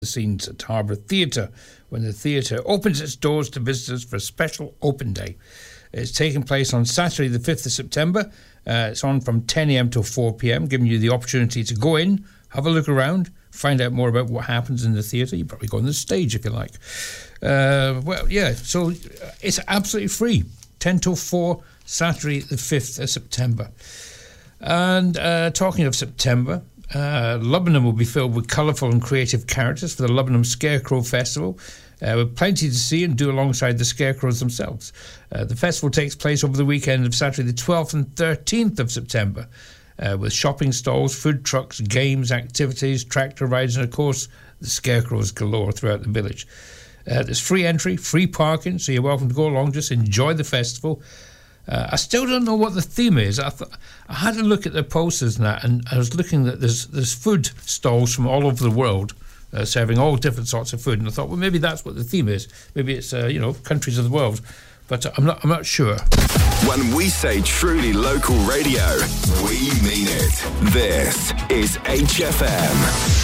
the scenes at Harbour Theatre when the theatre opens its doors to visitors for a special open day. It's taking place on Saturday the 5th of September. It's on from 10 a.m. till 4 p.m, giving you the opportunity to go in, have a look around, find out more about what happens in the theatre. You probably go on the stage if you like. So it's absolutely free. 10 till 4, Saturday the 5th of September. And talking of September, Lubbenham will be filled with colourful and creative characters for the Lubbenham Scarecrow Festival, with plenty to see and do alongside the scarecrows themselves. The festival takes place over the weekend of Saturday the 12th and 13th of September, with shopping stalls, food trucks, games, activities, tractor rides, and of course the scarecrows galore throughout the village. There's free entry, free parking, so you're welcome to go along, just enjoy the festival. I still don't know what the theme is. I had a look at the posters and that, and I was looking at there's food stalls from all over the world serving all different sorts of food, and I thought, well, maybe that's what the theme is. Maybe it's countries of the world, but I'm not sure. When we say truly local radio, we mean it. This is HFM.